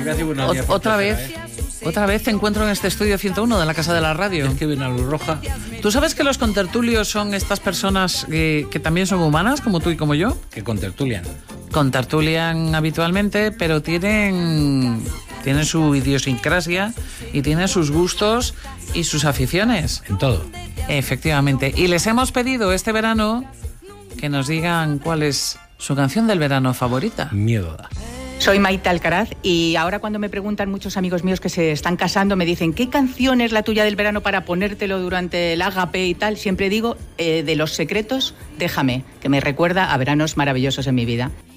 Otra vez te encuentro en este estudio 101 de la Casa de la Radio. Es que viene a Luz Roja. ¿Tú sabes que los contertulios son estas personas que también son humanas, como tú y como yo? Que contertulian. Contertulian habitualmente, pero tienen su idiosincrasia y tienen sus gustos y sus aficiones. En todo. Efectivamente. Y les hemos pedido este verano que nos digan cuál es su canción del verano favorita. Miedo da. Soy Maite Alcaraz y ahora cuando me preguntan muchos amigos míos que se están casando, me dicen ¿qué canción es la tuya del verano para ponértelo durante el ágape y tal? Siempre digo, de Los Secretos, Déjame, que me recuerda a veranos maravillosos en mi vida.